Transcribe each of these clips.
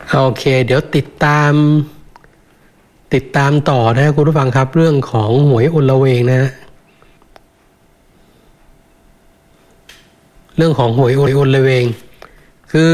โอเคเดี๋ยวติดตามต่อนะคุณผู้ฟังครับเรื่องของหวยอลเวงนะเรื่องของหวยอลเวงคือ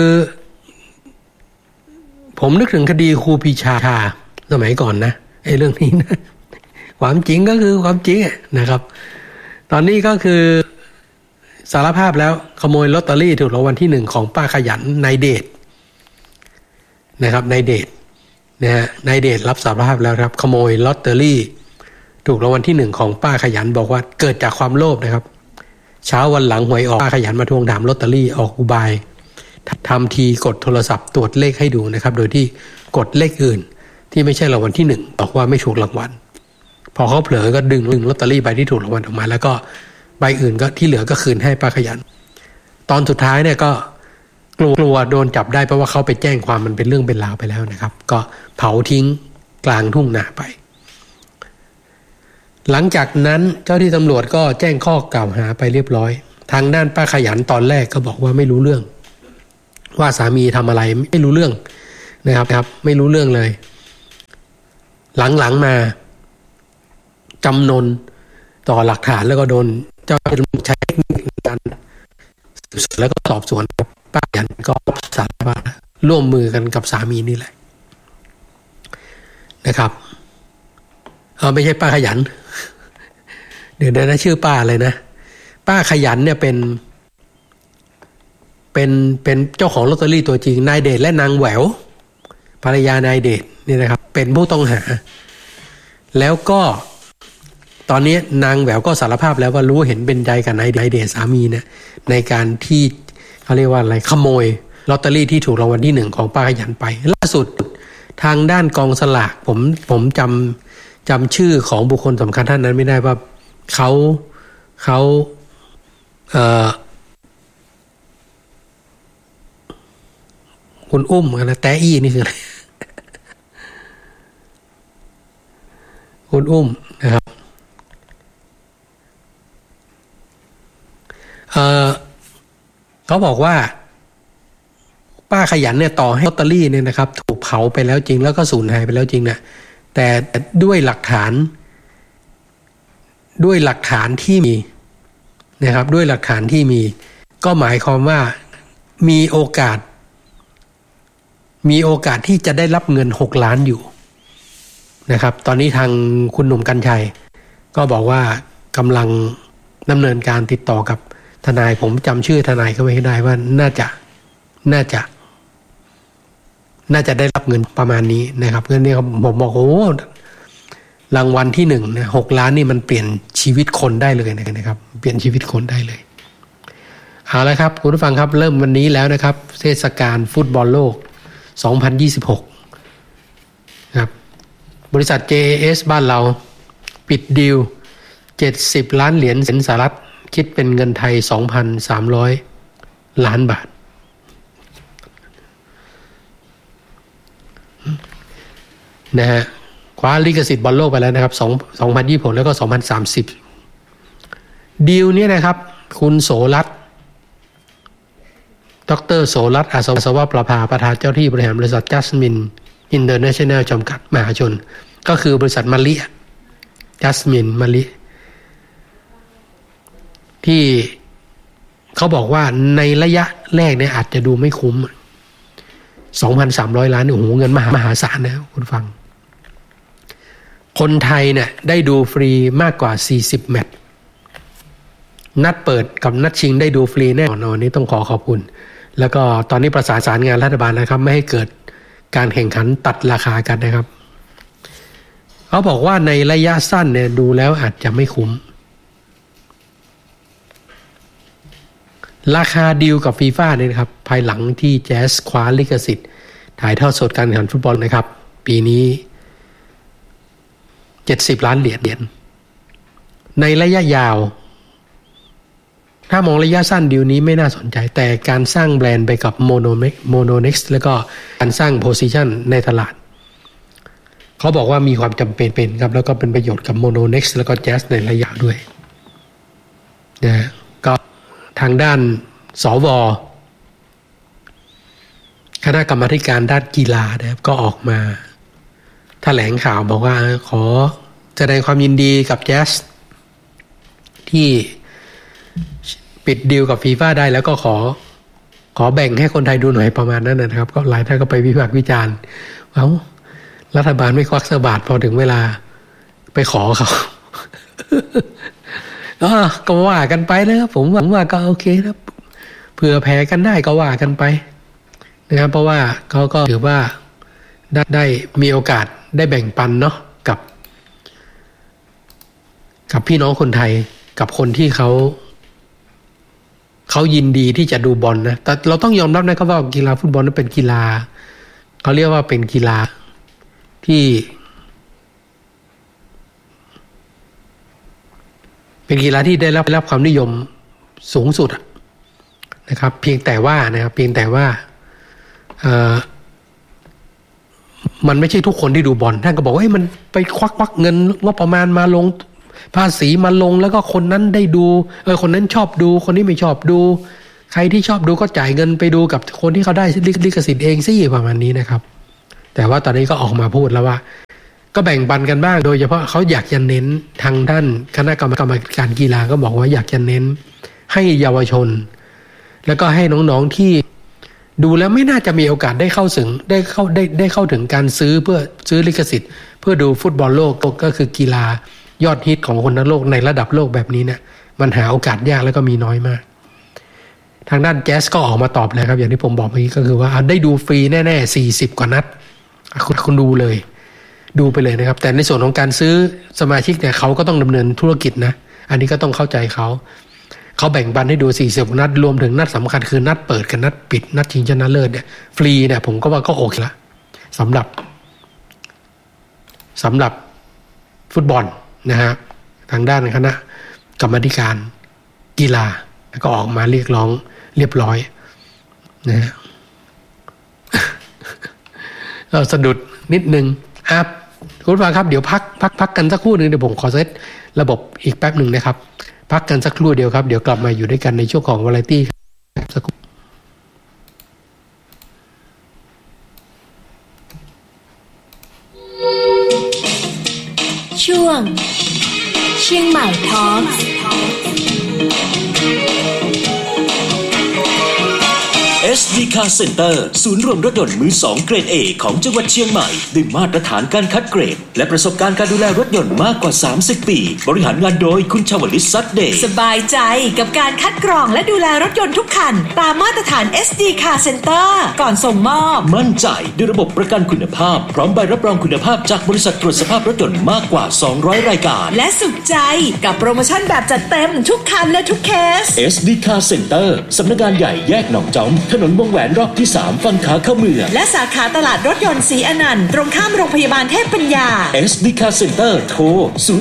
ผมนึกถึงคดีครูปีชาสมัยก่อนนะไอ้เรื่องนี้นะความจริงก็คือความจริงนะครับ ตอนนี้ก็คือสารภาพแล้วขโมยลอตเตอรี่ถูกรางวัลที่1ของป้าขยันนายเดชนะครับนายเดชนะฮะนายเดชรับสารภาพแล้วครับขโมยลอตเตอรี่ถูกรางวัลที่1ของป้าขยันบอกว่าเกิดจากความโลภนะครับเช้าวันหลังหวยออกป้าขยันมาทวงถามลอตเตอรี่ออกอุบายทำทีกดโทรศัพท์ตรวจเลขให้ดูนะครับโดยที่กดเลขอื่นที่ไม่ใช่รางวัลที่1บอกว่าไม่ถูกรางวัลพอเขาเผลอก็ดึงลอตเตอรี่ใบที่ถูกรางวัลออกมาแล้วก็ใบอื่นก็ที่เหลือก็คืนให้ป้าขยันตอนสุดท้ายเนี่ยก็กลัวโดนจับได้เพราะว่าเขาไปแจ้งความมันเป็นเรื่องเป็นราวไปแล้วนะครับก็เผาทิ้งกลางทุ่งนาไปหลังจากนั้นเจ้าที่ตำรวจก็แจ้งข้อกล่าวหาไปเรียบร้อยทางด้านป้าขยันตอนแรกก็บอกว่าไม่รู้เรื่องว่าสามีทำอะไรไม่รู้เรื่องนะครับไม่รู้เรื่องเลยหลังๆมาจำนนต่อหลักฐานแล้วก็โดนเจ้าหน้าที่ใช้เทคนิคในการสืบสวนแล้วก็สอบสวนป้าขยันก็สารภาพร่วมมือกันกับสามีนี่แหละนะครับไม่ใช่ป้าขยันเดี๋ยวนะชื่อป้าเลยนะป้าขยันเนี่ยเป็นเจ้าของลอตเตอรี่ตัวจริงนายเดชและนางแหววภรรยานายเดชนี่นะครับเป็นผู้ต้องหาแล้วก็ตอนนี้นางแหววก็สารภาพแล้วว่ารู้เห็นเป็นใจกับนายเดชสามีเนี่ยในการที่เขาเรียกว่าอะไรขโมยลอตเตอรี่ที่ถูกรางวัลที่1ของป้าขยันไปล่าสุดทางด้านกองสลากผมจำชื่อของบุคคลสำคัญท่านนั้นไม่ได้ว่าเขาคุณอุ้มนะแต้อี้นี่คืออะไรคุณอุ้มนะครับเขาบอกว่าป้าขยันเนี่ยต่อให้ลอตเตอรี่เนี่ยนะครับถูกเผาไปแล้วจริงแล้วก็สูญหายไปแล้วจริงนะแต่ด้วยหลักฐานที่มีนะครับด้วยหลักฐานที่มีก็หมายความว่ามีโอกาสที่จะได้รับเงิน6 ล้านอยู่นะครับตอนนี้ทางคุณหนุ่มกรรชัยก็บอกว่ากำลังดำเนินการติดต่อกับทนายผมจำชื่อทนายเขาไม่ได้ว่าน่าจะได้รับเงินประมาณนี้นะครับเงินนี้ผมบอกโอ้รางวัลที่1นะ6 ล้านนี่มันเปลี่ยนชีวิตคนได้เลยนะครับเปลี่ยนชีวิตคนได้เลยเอาละครับคุณผู้ฟังครับเริ่มวันนี้แล้วนะครับเทศกาลฟุตบอลโลก2026ครับบริษัท JAS บ้านเราปิดดีล70 ล้านเหรียญสหรัฐคิดเป็นเงินไทย 2,300 ล้านบาทนะฮะคว้าลิขสิทธิ์บอลโลกไปแล้วนะครับ2026แล้วก็2030ดีลนี้นะครับคุณโสรัตน์ดร.โสรัตน์อัศวประภาประธานเจ้าที่บริหารบริษัทจัสมินอินเตอร์เนชั่นแนลจำกัดมหาชนก็คือบริษัทมะลิจัสมินมะลิที่เขาบอกว่าในระยะแรกเนี่ยอาจจะดูไม่คุ้ม 2,300 ล้านโอ้โหเงินมหาศาลนะคุณฟังคนไทยเนี่ยได้ดูฟรีมากกว่า40แมตช์นัดเปิดกับนัดชิงได้ดูฟรีแน่นอนนี้ต้องขอบคุณแล้วก็ตอนนี้ประสานงานรัฐบาลนะครับไม่ให้เกิดการแข่งขันตัดราคากันนะครับเขาบอกว่าในระยะสั้นเนี่ยดูแล้วอาจจะไม่คุ้มราคาดีลกับฟีฟ่าเนี่ยนะครับภายหลังที่แจ๊สคว้าลิขสิทธิ์ถ่ายทอดสดการแข่งขันฟุตบอลนะครับปีนี้70 ล้านเหรียญในระยะยาวถ้ามองระยะสั้นดีลนี้ไม่น่าสนใจแต่การสร้างแบรนด์ไปกับโมโนเน็กซ์แล้วก็การสร้างโพซิชันในตลาดเขาบอกว่ามีความจำเป็นครับแล้วก็เป็นประโยชน์กับโมโนเน็กซ์แล้วก็แจ๊สในระยะด้วยนะก็ทางด้านสวคณะกรรมาการด้านกีฬานะครับก็ออกมาแถลงข่าวบอกว่าขอแสดงความยินดีกับแจ๊สที่ปิดดีลกับฟีฟ่าได้แล้วก็ขอแบ่งให้คนไทยดูหน่อยประมาณนั้นนะครับก็หลายท่านก็ไปวิพากษ์วิจารณ์ว่ารัฐบาลไม่ควักสบาทพอถึงเวลาไปขอเขา ก็ว่ากันไปนะครับผมว่าก็โอเคนะเผื่อแผ่กันได้ก็ว่ากันไปนะครับเพราะว่าเขาก็ถือว่าได้มีโอกาสได้แบ่งปันเนาะกับพี่น้องคนไทยกับคนที่เขายินดีที่จะดูบอลนะแต่เราต้องยอมรับนะครับว่ากีฬาฟุตบอลนั้นเป็นกีฬาเขาเรียกว่าเป็นกีฬาที่เป็นกีฬาที่ได้รับความนิยมสูงสุดนะครับเพียงแต่ว่ามันไม่ใช่ทุกคนที่ดูบอลท่านก็บอกว่ามันไปควักเงินงบประมาณมาลงภาษีมาลงแล้วก็คนนั้นได้ดูคนนั้นชอบดูคนนี้ไม่ชอบดูใครที่ชอบดูก็จ่ายเงินไปดูกับคนที่เขาได้ลิขสิทธิ์เองสิประมาณนี้นะครับแต่ว่าตอนนี้ก็ออกมาพูดแล้วว่าก็แบ่งปันกันบ้างโดยเฉพาะเขาอยากจะเน้นทางด้านคณะกรรมการกีฬาก็บอกว่าอยากจะเน้นให้เยาวชนแล้วก็ให้น้องๆที่ดูแล้วไม่น่าจะมีโอกาสได้เข้าถึงการซื้อลิขสิทธิ์เพื่อดูฟุตบอลโลกก็คือกีฬายอดฮิตของคนทั้งโลกในระดับโลกแบบนี้เนี่ยมันหาโอกาสยากแล้วก็มีน้อยมากทางด้านแจ๊สก็ออกมาตอบเลยครับอย่างที่ผมบอกเมื่อกี้ก็คือว่าได้ดูฟรีแน่ๆ40กว่านัดคุณดูเลยดูไปเลยนะครับแต่ในส่วนของการซื้อสมาชิกเนี่ยเขาก็ต้องดำเนินธุรกิจนะอันนี้ก็ต้องเข้าใจเขาแบ่งบันให้ดู40นัดรวมถึงนัดสำคัญคือนัดเปิดกับนัดปิดนัดชิงชนะเลิศเนี่ยฟรีเนี่ยผมก็ว่าก็โอเคละสำหรับฟุตบอลนะฮะทางด้านคณะกรรมาธิการกีฬาก็ออกมาเรียกร้องเรียบร้อยนะฮะ เราสะดุดนิดนึงคุณผู้ฟังครับเดี๋ยวพักกันสักครู่นึงเดี๋ยวผมขอเซตระบบอีกแป๊บนึงนะครับพักกันสักครู่เดียวครับเดี๋ยวกลับมาอยู่ด้วยกันในช่วงของวาไรตี้สักครู่ช่วงเชียงใหม่ทอล์ค SD Car Center ศูนย์รวมรถยนต์มือ2เกรด A ของจังหวัดเชียงใหม่ด้วยมาตรฐานการคัดเกรดและประสบการณ์การดูแลรถยนต์มากกว่า30ปีบริหารงานโดยคุณชวลิต ซัดเดย์สบายใจกับการคัดกรองและดูแลรถยนต์ทุกคันตามมาตรฐาน SD Car Center ก่อนส่งมอบมั่นใจด้วยระบบประกันคุณภาพพร้อมใบรับรองคุณภาพจากบริษัทตรวจสภาพรถยนต์มากกว่า200รายการและสุขใจกับโปรโมชั่นแบบจัดเต็มทุกคันและทุกเคส SD Car Center สำนักงานใหญ่แยกหนองจอมถนนวงแหวนรอบที่3ฝั่งขาเข้าเมืองและสาขาตลาดรถยนต์ศรีอนันต์ตรงข้ามโรงพยาบาลเทพปัญญา SD Car Center โทร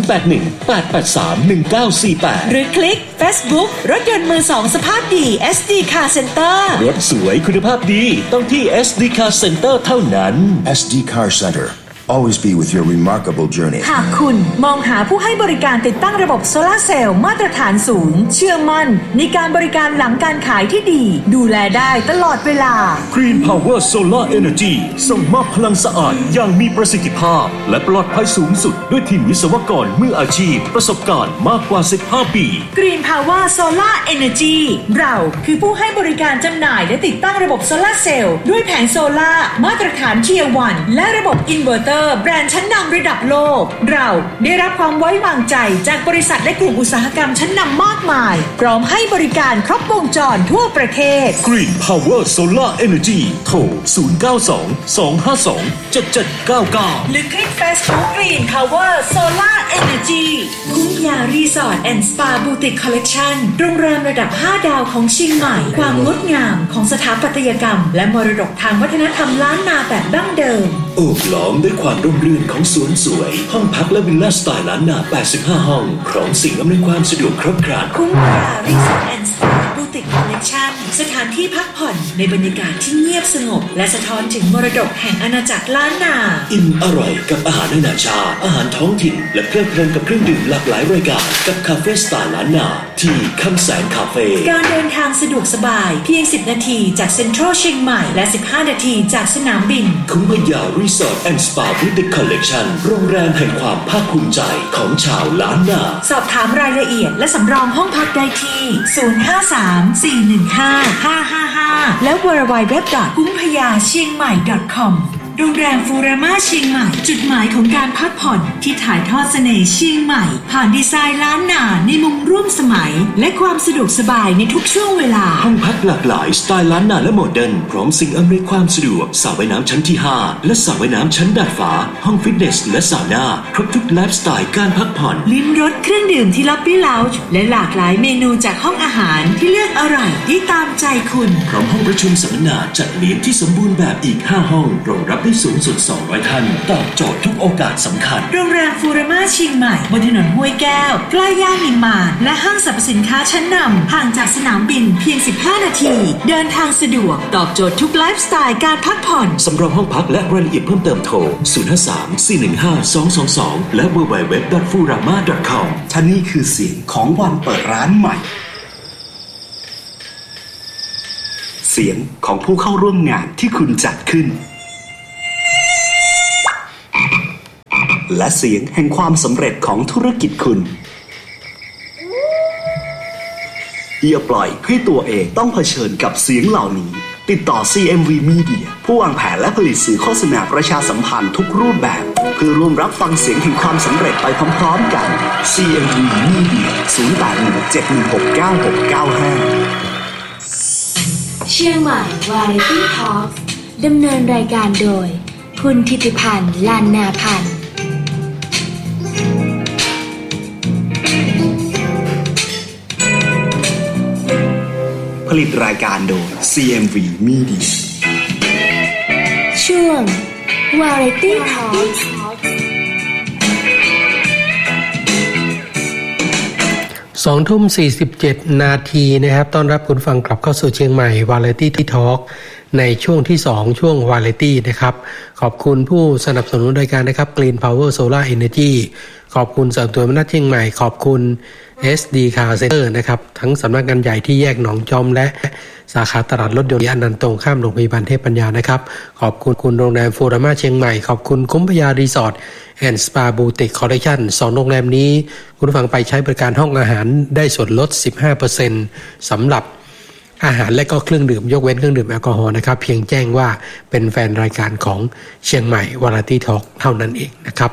0818831948 หรือคลิก Facebook รถยนต์มือ2สภาพดี SD Car Center รถสวยคุณภาพดีต้องที่ SD Car Center เท่านั้น SD Car Center Always be with your remarkable journey หากคุณมองหาผู้ให้บริการติดตั้งระบบโซลาร์เซลล์มาตรฐานสูงเชื่อมั่นในการบริการหลังการขายที่ดีดูแลได้ตลอดเวลา Green Power Solar Energy ส่งมอบพลังสะอาดอย่างมีประสิทธิภาพและปลอดภัยสูงสุดด้วยทีมวิศวกรมืออาชีพประสบการณ์มากกว่า15ปี Green Power Solar Energy เราคือผู้ให้บริการจำหน่ายและติดตั้งระบบโซลาร์เซลล์ด้วยแผงโซลาร์มาตรฐาน Tier 1และระบบอินเวอร์เตอร์แบรนด์ชั้นนำระดับโลกเราได้รับความไว้วางใจจากบริษัทและกลุ่มอุตสาหกรรมชั้นนำมากมายพร้อมให้บริการครบวงจรทั่วประเทศ Green Power Solar Energy โทร 092-252-7799 หรือคลิก Facebook Green Power Solar Energy คุ้มยารีสอร์ทแอนด์สปาบูติกคอลเลคชั่นโรงแรมระดับ5ดาวของเชียงใหม่ความงดงามของสถาปัตยกรรมและมรดกทางวัฒนธรรมล้านนาแบบดั้งเดิมโอบล้อมด้วยความร่มรื่นของสวนสวยห้องพักและวิลล่าสไตล์ล้านนา85ห้องพร้อมสิ่งอำนวยความสะดวกครบครันคุ้มยารีสอร์ทแอนด์สปาบู Boutique Collection สถานที่พักผ่อนในบรรยากาศที่เงียบสงบและสะท้อนถึงมรดกแห่งอาณาจักรล้านนาอิ่มอร่อยกับอาหารนานาชาติอาหารท้องถิ่นและเพลิดเพลินกับเครื่องดื่มหลากหลายรายการกับคาเฟ่สไตล์ล้านนาที่คำแสนคาเฟ่การเดินทางสะดวกสบายเพียง10นาทีจากเซ็นทรัลเชียงใหม่และ15นาทีจากสนามบินคุ้มพยารีสอร์ทแอนด์สปาบูติกคอลเลคชั่นโรงแรมแห่งความภาคภูมิใจของชาวล้านนาสอบถามรายละเอียดและสำรองห้องพักได้ที่053-415-555และ www.kumphayachiangmai.com โรงแรมฟูรามาเชียงใหม่จุดหมายของการพักผ่อนที่ถ่ายทอดเสน่ห์เชียงใหม่ผ่านดีไซน์ล้านนาในมุมร่วมสมัยและความสะดวกสบายในทุกช่วงเวลาห้องพักหลากหลายสไตล์ล้านนาและโมเดิร์นพร้อมสิ่งอำนวยความสะดวกสระว่ายน้ำชั้นที่5และสระว่ายน้ำชั้นดาดฟ้าห้องฟิตเนสและซาวน่าครบทุกไลฟ์สไตล์การพักผ่อนลิ้มรสเครื่องดื่มที่ล็อบบี้เลาจ์และหลากหลายเมนูจากห้องอาหารที่เลือกอร่อยที่ตามใจคุณพร้อมห้องประชุมสัมมนาจัดเลี้ยงที่สมบูรณ์แบบอีก5ห้องรองรับได้สูงสุด200ท่านตอบโจทย์ทุกโอกาสสำคัญโรงแรมฟูรามาเชียงใหม่บนถนนห้วยแก้วใกล้ย่านนิมมานและห้างสรรพสินค้าชั้นนำห่างจากสนามบินเพียง15นาทีเดินทางสะดวกตอบโจทย์ทุกไลฟ์สไตล์การพักผ่อนสำรองห้องพักและรายละเอียดเพิ่มเติมโทร053-415-222และ www.furama.com ท่านี่คือเสียงของวันเปิดร้านใหม่เสียงของผู้เข้าร่วมงานที่คุณจัดขึ้นและเสียงแห่งความสำเร็จของธุรกิจคุณอย่าปล่อยให้ตัวเองต้องเผชิญกับเสียงเหล่านี้ติดต่อ CMV Media ผู้วางแผนและผลิตสื่อโฆษณาประชาสัมพันธ์ทุกรูปแบบเพื่อร่วมรับฟังเสียงแห่งความสำเร็จไปพร้อมๆกัน CMV Media 0817169695 เชียงใหม่ Variety Talk ดำเนินรายการโดยคุณธิติพันธ์ ลานนาพันธ์ผลิตรายการโดย CMV Media ช่วง Variety Talk 20:47 นาทีนะครับต้อนรับคุณฟังกลับเข้าสู่เชียงใหม่ Variety Talk ในช่วงที่2ช่วง Variety นะครับขอบคุณผู้สนับสนุนรายการนะครับ Green Power Solar Energy ขอบคุณสำนักตัวมนัดเชียงใหม่ขอบคุณ SD Car Center นะครับทั้งสำนักงานใหญ่ที่แยกหนองจอมและสาขาตลาดรถยนต์อนันต์ตรงข้ามโรงพยาบาลเทพปัญญานะครับขอบคุณโรงแรมฟูรามาเชียงใหม่ขอบคุณคุ้มพยารีสอร์ทแอนด์สปาบูติกคอลเลคชั่น2โรงแรมนี้คุณผู้ฟังไปใช้บริการห้องอาหารได้ส่วนลด 15% สำหรับอาหารและก็เครื่องดื่มยกเว้นเครื่องดื่มแอลกอฮอล์นะครับเพียงแจ้งว่าเป็นแฟนรายการของเชียงใหม่ Variety Talk เท่านั้นเองนะครับ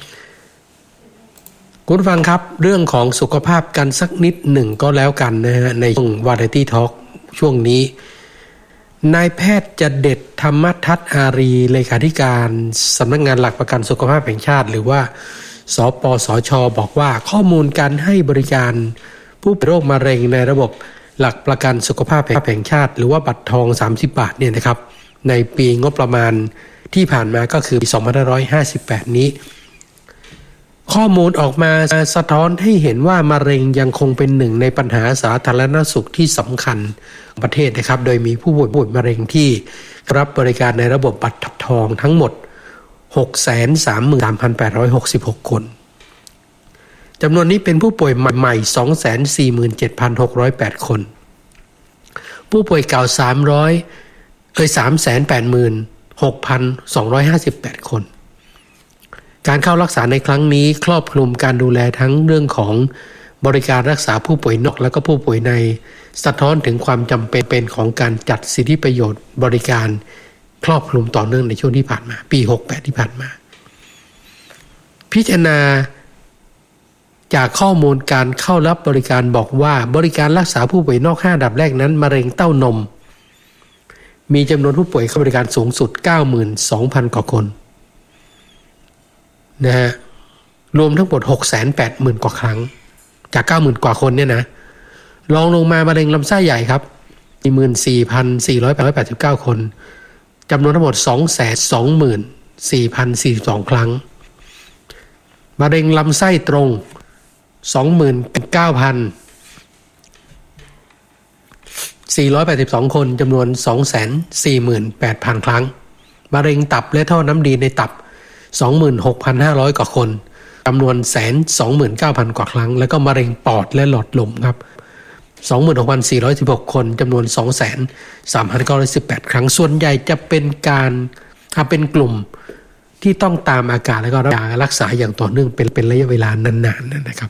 คุณผู้ฟังครับเรื่องของสุขภาพกันสักนิดหนึ่งก็แล้วกันนะฮะในช่วง Variety Talk ช่วงนี้นายแพทย์จเด็ดธรรมทัศน์อารีเลขาธิการสำนักงานหลักประกันสุขภาพแห่งชาติหรือว่าสปสช.บอกว่าข้อมูลการให้บริการผู้ป่วยโรคมะเร็งในระบบหลักประกันสุขภาพแห่งชาติหรือว่าบัตรทอง30 บาทเนี่ยนะครับในปีงบประมาณที่ผ่านมาก็คือปี2558นี้ข้อมูลออกมาสะท้อนให้เห็นว่ามะเร็งยังคงเป็นหนึ่งในปัญหาสาธารณสุขที่สำคัญของประเทศนะครับโดยมีผู้ป่วยมะเร็งที่รับบริการในระบบบัตรทองทั้งหมด 633,866 คนจำนวนนี้เป็นผู้ป่วยใหม่ 247,608 คนผู้ป่วยเก่า386,258 คนการเข้ารักษาในครั้งนี้ครอบคลุมการดูแลทั้งเรื่องของบริการรักษาผู้ป่วยนอกและก็ผู้ป่วยในสะท้อนถึงความจำเป็นของการจัดสิทธิประโยชน์บริการครอบคลุมต่อเนื่องในช่วงที่ผ่านมาปี68ที่ผ่านมาพิจารณาจากข้อมูลการเข้ารับบริการบอกว่าบริการรักษาผู้ป่วยนอก5อันดับแรกนั้นมะเร็งเต้านมมีจำนวนผู้ป่วยเข้าบริการสูงสุด 92,000 กว่าคนนะฮะรวมทั้งหมด 680,000 กว่าครั้งจาก 90,000 กว่าคนเนี่ยนะรองลงมามะเร็งลำไส้ใหญ่ครับ 14,489 คนจำนวนทั้งหมด 224,042 ครั้งมะเร็งลำไส้ตรง 29,000 482 คนจำนวน 248,000 ครั้งมะเร็งตับและท่อน้ำดีในตับ 26,500 กว่าคนจำนวน 129,000 กว่าครั้งแล้วก็มะเร็งปอดและหลอดลมครับ 26,416 คนจำนวน 2,3,918 ครั้งส่วนใหญ่จะเป็นกลุ่มที่ต้องตามอาการแล้วก็รักษาอย่างต่อเนื่องเป็นระยะเวลานานๆนะครับ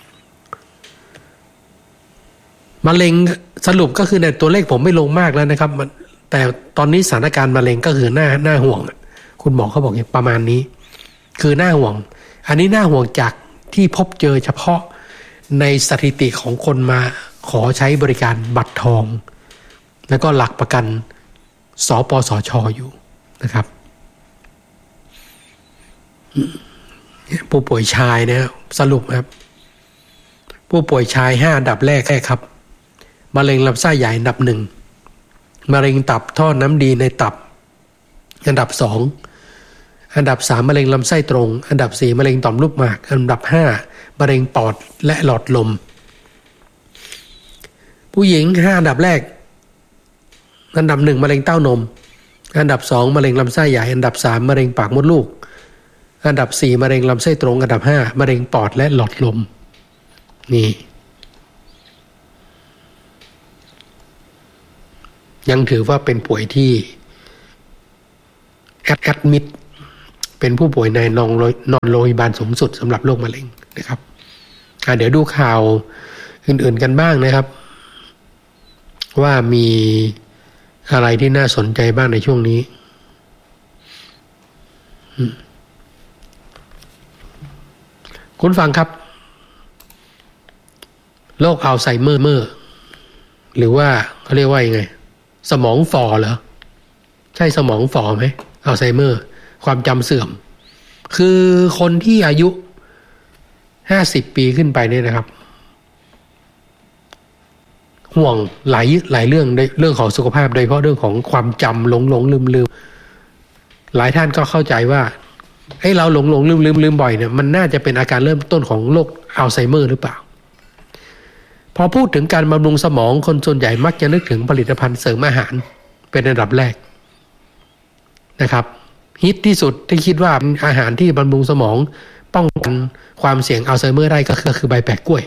มะเร็งสรุปก็คือในตัวเลขผมไม่ลงมากแล้วนะครับแต่ตอนนี้สถานการณ์มะเร็งก็คือน่าห่วงคุณหมอเขาบอกอย่างประมาณนี้คือน่าห่วงอันนี้น่าห่วงจากที่พบเจอเฉพาะในสถิติของคนมาขอใช้บริการบัตรทองแล้วก็หลักประกันสปสช.อยู่นะครับผู้ป่วยชายนะสรุปครับผู้ป่วยชาย5อันดับแรกครับมะเร็งลำไส้ใหญ่อันดับ1มะเร็งตับท่อน้ำดีในตับอันดับ2อันดับ3มะเร็งลำไส้ตรงอันดับ4มะเร็งต่อมลูกหมากอันดับ5มะเร็งปอดและหลอดลมผู้หญิง5อันดับแรกอันดับ1มะเร็งเต้านมอันดับ2มะเร็งลำไส้ใหญ่อันดับ3มะเร็งปากมดลูกอันดับ4มะเร็งลำไส้ตรงอันดับ5มะเร็งปอดและหลอดลมนี่ยังถือว่าเป็นป่วยที่แอดมิดเป็นผู้ป่วยในนอนโรงพยาบาลสูงสุดสำหรับโรคมะเร็งนะครับเดี๋ยวดูข่าวอื่นๆกันบ้างนะครับว่ามีอะไรที่น่าสนใจบ้างในช่วงนี้คุณฟังครับโรคอัลไซเมอร์หรือว่าเขาเรียกว่ายังไงสมองฝ่อเหรอใช่สมองฝ่อไหมอัลไซเมอร์ความจำเสื่อมคือคนที่อายุ50 ปีขึ้นไปเนี่ยนะครับห่วงหลายเรื่องของสุขภาพโดยเฉพาะเรื่องของความจำหลงลืมหลายท่านก็เข้าใจว่าเราหลงลืมบ่อยเนี่ยมันน่าจะเป็นอาการเริ่มต้นของโรคอัลไซเมอร์หรือเปล่าพอพูดถึงการบำรุงสมองคนส่วนใหญ่มักจะนึกถึงผลิตภัณฑ์เสริมอาหารเป็นอันดับแรกนะครับฮิตที่สุดที่คิดว่าอาหารที่บำรุงสมองป้องกันความเสี่ยงอัลไซเมอร์ได้ก็คือใบแปะกล้วย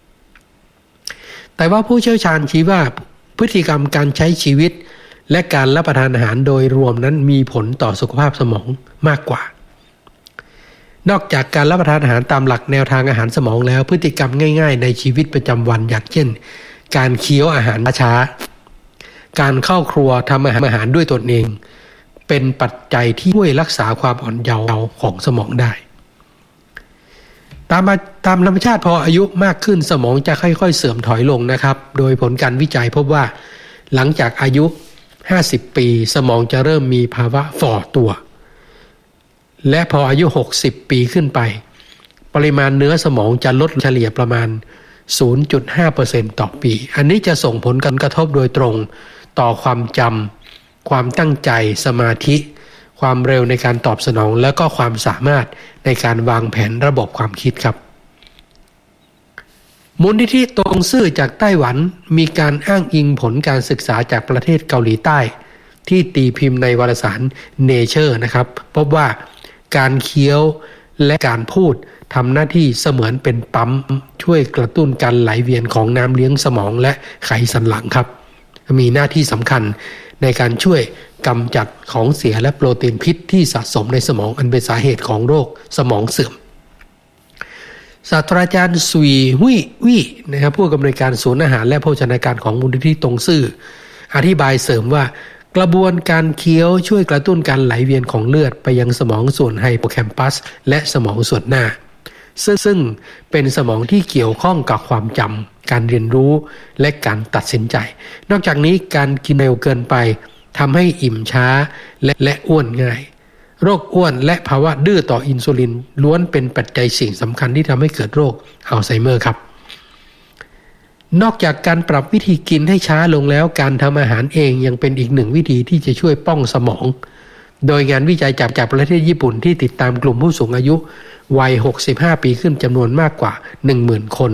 แต่ว่าผู้เชี่ยวชาญชี้ว่าพฤติกรรมการใช้ชีวิตและการรับประทานอาหารโดยรวมนั้นมีผลต่อสุขภาพสมองมากกว่านอกจากการรับประทานอาหารตามหลักแนวทางอาหารสมองแล้วพฤติกรรมง่ายๆในชีวิตประจำวันอย่างเช่นการเคี้ยวอาหารช้าการเข้าครัวทำอาหารด้วยตนเองเป็นปัจจัยที่ช่วยรักษาความอ่อนเยาว์ของสมองได้ตามธรรมชาติพออายุมากขึ้นสมองจะค่อยๆเสื่อมถอยลงนะครับโดยผลการวิจัยพบว่าหลังจากอายุ50 ปีสมองจะเริ่มมีภาวะฝ่อตัวและพออายุ60 ปีขึ้นไปปริมาณเนื้อสมองจะลดเฉลี่ยประมาณ 0.5% ต่อปีอันนี้จะส่งผลกระทบโดยตรงต่อความจำความตั้งใจสมาธิความเร็วในการตอบสนองและก็ความสามารถในการวางแผนระบบความคิดครับมูลนิธิตงซื่อจากไต้หวันมีการอ้างอิงผลการศึกษาจากประเทศเกาหลีใต้ที่ตีพิมพ์ในวารสาร Nature นะครับพบว่าการเคี้ยวและการพูดทำหน้าที่เสมือนเป็นปั๊มช่วยกระตุ้นการไหลเวียนของน้ำเลี้ยงสมองและไขสันหลังครับมีหน้าที่สำคัญในการช่วยกำจัดของเสียและโปรตีนพิษที่สะสมในสมองอันเป็นสาเหตุของโรคสมองเสื่อมศาสตราจารย์ซุยหุยวี่นะครับผู้อำนวยการศูนย์อาหารและโภชนาการของมูลนิธิตงซื่ออธิบายเสริมว่ากระบวนการเคี้ยวช่วยกระตุ้นการไหลเวียนของเลือดไปยังสมองส่วนไฮโปแคมปัสและสมองส่วนหน้าซึ่งเป็นสมองที่เกี่ยวข้องกับความจำการเรียนรู้และการตัดสินใจนอกจากนี้การกินเร็วเกินไปทำให้อิ่มช้าและอ้วนง่ายโรคอ้วนและภาวะดื้อต่ออินซูลินล้วนเป็นปัจจัยสิ่งสำคัญที่ทำให้เกิดโรคอัลไซเมอร์ครับนอกจากการปรับวิธีกินให้ช้าลงแล้วการทำอาหารเองยังเป็นอีกหนึ่งวิธีที่จะช่วยป้องสมองโดยงานวิจัยจากประเทศญี่ปุ่นที่ติดตามกลุ่มผู้สูงอายุวัย65 ปีขึ้นจำนวนมากกว่า 10,000 คน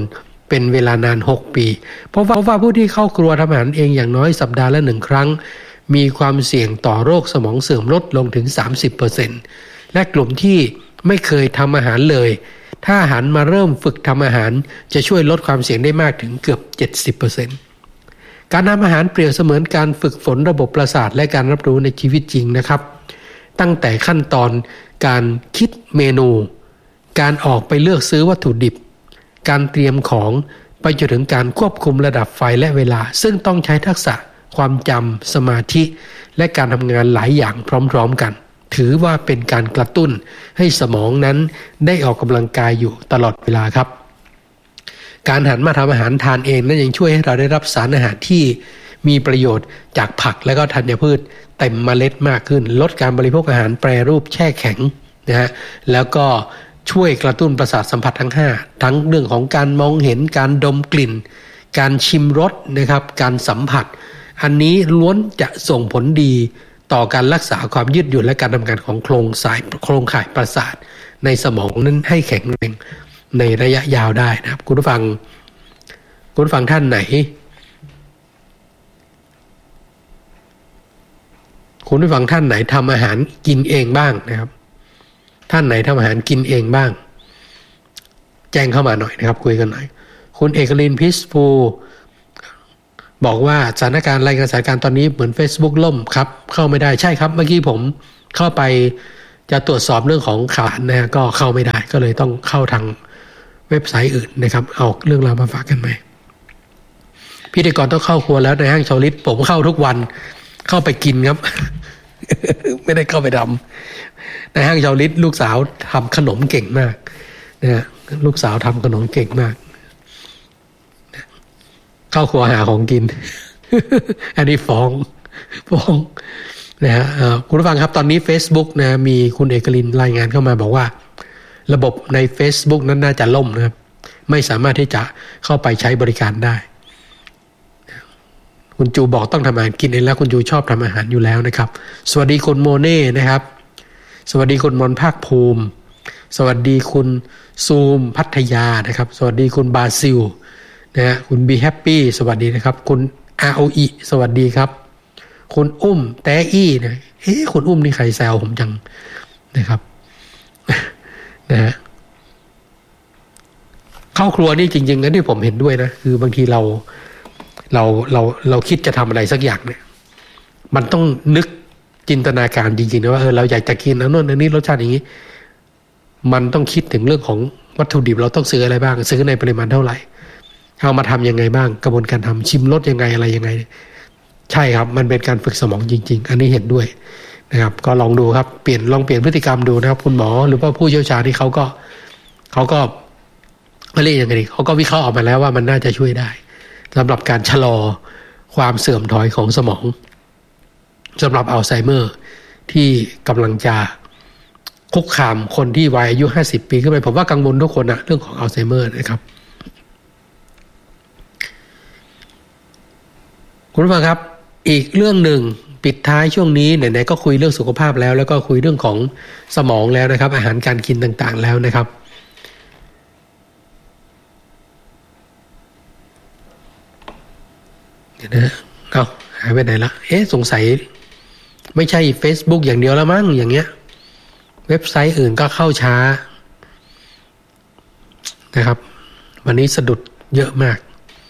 เป็นเวลานาน6ปีเพราะว่าผู้ที่เข้าครัวทำอาหารเองอย่างน้อยสัปดาห์ละ1ครั้งมีความเสี่ยงต่อโรคสมองเสื่อมลดลงถึง 30% และกลุ่มที่ไม่เคยทำอาหารเลยถ้าหันมาเริ่มฝึกทำอาหารจะช่วยลดความเสี่ยงได้มากถึงเกือบ 70% การทำอาหารเปรียบเสมือนการฝึกฝนระบบประสาทและการรับรู้ในชีวิตจริงนะครับตั้งแต่ขั้นตอนการคิดเมนูการออกไปเลือกซื้อวัตถุดิบการเตรียมของไปจนถึงการควบคุมระดับไฟและเวลาซึ่งต้องใช้ทักษะความจำสมาธิและการทำงานหลายอย่างพร้อมๆกันถือว่าเป็นการกระตุ้นให้สมองนั้นได้ออกกำลังกายอยู่ตลอดเวลาครับการหันมาทำอาหารทานเองนั้นยังช่วยให้เราได้รับสารอาหารที่มีประโยชน์จากผักและก็ธัญพืชเต็มเมล็ดมากขึ้นลดการบริโภคอาหารแปรรูปแช่แข็งนะฮะแล้วก็ช่วยกระตุ้นประสาทสัมผัสทั้ง5ทั้งเรื่องของการมองเห็นการดมกลิ่นการชิมรสนะครับการสัมผัสอันนี้ล้วนจะส่งผลดีต่อการรักษาความยืดหยุ่นและการทำงานของโครงข่ายประสาทในสมองนั้นให้แข็งแรงในระยะยาวได้นะครับคุณผู้ฟังท่านไหนคุณผู้ฟังท่านไหนทำอาหารกินเองบ้างนะครับท่านไหนทำอาหารกินเองบ้างแจ้งเข้ามาหน่อยนะครับคุยกันหน่อยคุณเอกลินพิสฟูบอกว่าสถานการณ์รายงานสถานการณ์ตอนนี้เหมือน Facebook ล่มครับเข้าไม่ได้ใช่ครับเมื่อกี้ผมเข้าไปจะตรวจสอบเรื่องของข่าวนะก็เข้าไม่ได้ก็เลยต้องเข้าทางเว็บไซต์อื่นนะครับเอาเรื่องราวมาฝากกันไหมพิธีกรต้องเข้าครัวแล้วในห้างชาวลิตผมเข้าทุกวันเข้าไปกินครับ ไม่ได้เข้าไปทำในห้างชาวลิตลูกสาวทำขนมเก่งมากนะลูกสาวทำขนมเก่งมากเข้าครัวหาของกิน อันนี้ฟ้องนะฮะคุณผู้ฟังครับตอนนี้ Facebook นะมีคุณเอกลินรายงานเข้ามาบอกว่าระบบใน Facebook นั้นน่าจะล่มนะครับไม่สามารถที่จะเข้าไปใช้บริการได้คุณจูบอกต้องทำอาหารกินเองแล้วคุณจูชอบทำอาหารอยู่แล้วนะครับสวัสดีคุณโมเน่นะครับสวัสดีคุณมนภาคภูมิสวัสดีคุณซูมพัทยานะครับสวัสดีคุณบาซิลนะฮะคุณบีแฮปปี้สวัสดีนะครับคุณ ROE สวัสดีครับคุณอุ้มแต้อี้นะคุณอุ้มนี่ใครแซวผมจังนะครับนะฮะเข้าครัวนี่จริงๆนะที่ผมเห็นด้วยนะคือบางทีเราคิดจะทำอะไรสักอย่างเนี่ยมันต้องนึกจินตนาการจริงๆนะว่าเราอยากจะกินอันนู้นอันนี้รสชาติอย่างนี้มันต้องคิดถึงเรื่องของวัตถุดิบเราต้องซื้ออะไรบ้างซื้อในปริมาณเท่าไหร่เอามาทำยังไงบ้างกระบวนการทำชิมรสยังไงอะไรยังไงใช่ครับมันเป็นการฝึกสมองจริงๆอันนี้เห็นด้วยนะครับก็ลองดูครับลองเปลี่ยนพฤติกรรมดูนะครับคุณหมอหรือว่าผู้เชี่ยวชาญที่เขาก็เรียกยังไงเขาก็วิเคราะห์ออกมาแล้วว่ามันน่าจะช่วยได้สำหรับการชะลอความเสื่อมถอยของสมองสำหรับอัลไซเมอร์ที่กำลังจะคุกคามคนที่วัยอายุ50ปีขึ้นไปผมว่ากังวลทุกคนนะเรื่องของอัลไซเมอร์นะครับคุณผู้ฟังครับอีกเรื่องหนึ่งปิดท้ายช่วงนี้ไหนๆก็คุยเรื่องสุขภาพแล้วก็คุยเรื่องของสมองแล้วนะครับอาหารการกินต่างๆแล้วนะครับเดี๋ยวนะเอาหายไปไหนละสงสัยไม่ใช่ Facebook อย่างเดียวแล้วมั้งอย่างเงี้ยเว็บไซต์อื่นก็เข้าช้านะครับวันนี้สะดุดเยอะมาก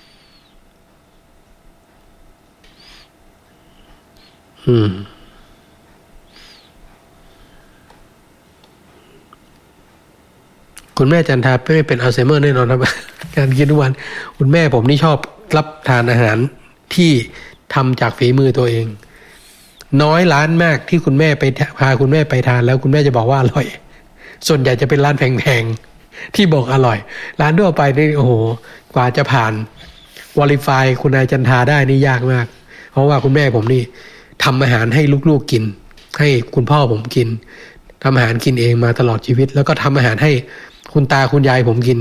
คุณแม่จันทาไม่เป็นอัลไซเมอร์แน่นอนครับ การกินทุกวันคุณแม่ผมนี่ชอบรับทานอาหารที่ทำจากฝีมือตัวเองน้อยร้านมากที่คุณแม่ไปพาคุณแม่ไปทานแล้วคุณแม่จะบอกว่าอร่อยส่วนใหญ่จะเป็นร้านแพงๆที่บอกอร่อยร้านทั่วไปนี่โอ้โหกว่าจะผ่านควอลิฟายคุณนายจันทาได้นี่ยากมากเพราะว่าคุณแม่ผมนี่ทำอาหารให้ลูกๆกินให้คุณพ่อผมกินทำอาหารกินเองมาตลอดชีวิตแล้วก็ทำอาหารให้คุณตาคุณยายผมกิน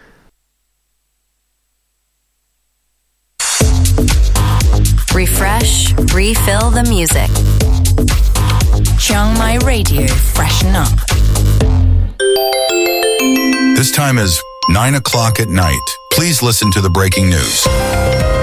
Refresh, refill the music. Chiang Mai Radio, freshen up. This time is 9 o'clock at night. Please listen to the breaking news.